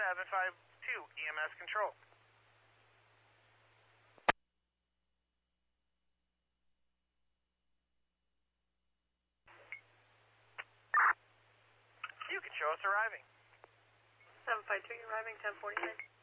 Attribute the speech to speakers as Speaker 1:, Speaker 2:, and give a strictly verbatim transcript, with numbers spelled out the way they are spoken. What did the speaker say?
Speaker 1: seven five two, E M S control. You can show us arriving.
Speaker 2: seven five two, you're arriving, ten forty-nine.